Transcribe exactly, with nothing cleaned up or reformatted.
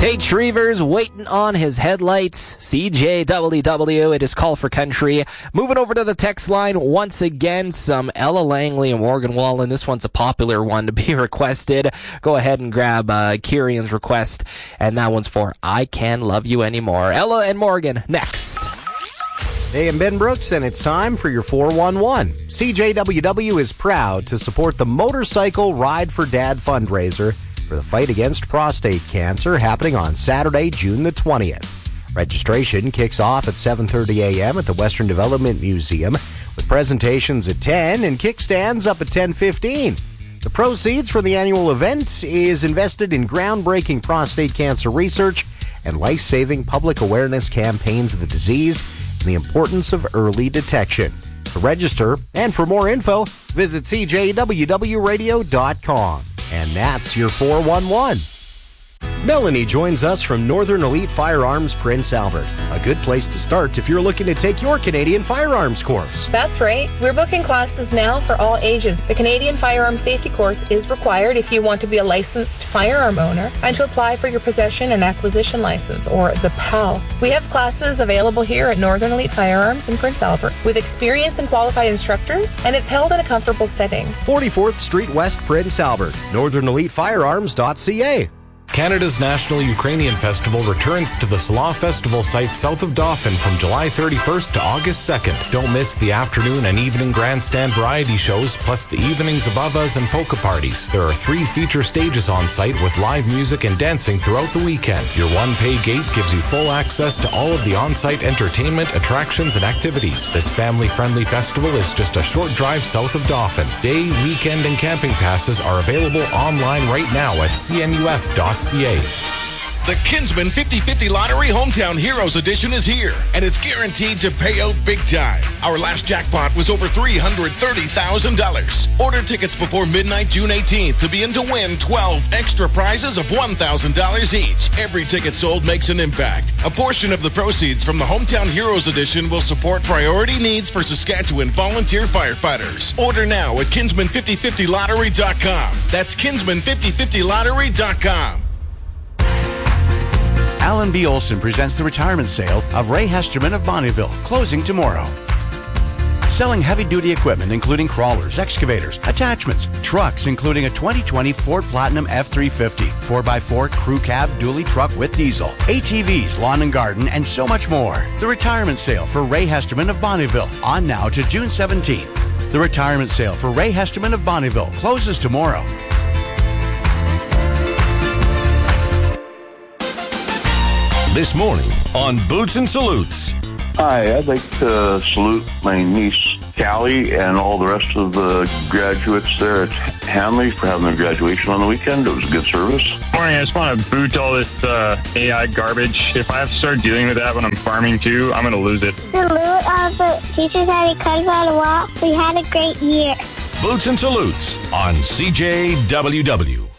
Tate Shrevers waiting on his headlights. C J W W, it is Call for Country. Moving over to the text line once again, some Ella Langley and Morgan Wallen. This one's a popular one to be requested. Go ahead and grab uh, Kieran's request, and that one's for I Can't Love You Anymore. Ella and Morgan, next. Hey, I'm Ben Brooks, and it's time for your four one one. C J W W is proud to support the Motorcycle Ride for Dad fundraiser for the fight against prostate cancer happening on Saturday, June the twentieth. Registration kicks off at seven thirty a.m. at the Western Development Museum with presentations at ten and kickstands up at ten fifteen. The proceeds from the annual event is invested in groundbreaking prostate cancer research and life-saving public awareness campaigns of the disease and the importance of early detection. To register and for more info, visit c j w w radio dot com. And that's your four one one. Melanie joins us from Northern Elite Firearms Prince Albert. A good place to start if you're looking to take your Canadian firearms course. That's right. We're booking classes now for all ages. The Canadian Firearm Safety Course is required if you want to be a licensed firearm owner and to apply for your possession and acquisition license, or the P A L. We have classes available here at Northern Elite Firearms in Prince Albert with experienced and qualified instructors, and it's held in a comfortable setting. forty-fourth Street West, Prince Albert. northern elite firearms dot c a. Canada's National Ukrainian Festival returns to the Salah Festival site south of Dauphin from July thirty-first to August second. Don't miss the afternoon and evening grandstand variety shows, plus the evenings above us and polka parties. There are three feature stages on site with live music and dancing throughout the weekend. Your one-pay gate gives you full access to all of the on-site entertainment, attractions, and activities. This family-friendly festival is just a short drive south of Dauphin. Day, weekend, and camping passes are available online right now at c n u f dot c a. The Kinsman fifty fifty Lottery Hometown Heroes Edition is here, and it's guaranteed to pay out big time. Our last jackpot was over three hundred thirty thousand dollars. Order tickets before midnight, June eighteenth, to be in to win twelve extra prizes of one thousand dollars each. Every ticket sold makes an impact. A portion of the proceeds from the Hometown Heroes Edition will support priority needs for Saskatchewan volunteer firefighters. Order now at kinsman fifty fifty lottery dot com. That's kinsman fifty fifty lottery dot com. Alan B. Olson presents the retirement sale of Ray Hesterman of Bonnyville, closing tomorrow. Selling heavy-duty equipment including crawlers, excavators, attachments, trucks including a twenty twenty Ford Platinum F three fifty, four by four crew cab dually truck with diesel, A T Vs, lawn and garden, and so much more. The retirement sale for Ray Hesterman of Bonnyville, on now to June seventeenth. The retirement sale for Ray Hesterman of Bonnyville closes tomorrow. This morning on Boots and Salutes. Hi, I'd like to salute my niece, Callie, and all the rest of the graduates there at Hanley for having their graduation on the weekend. It was a good service. Morning, I just want to boot all this uh, A I garbage. If I have to start dealing with that when I'm farming too, I'm going to lose it. Salute all the teachers at Ecole Valois. We had a great year. Boots and Salutes on C J W W.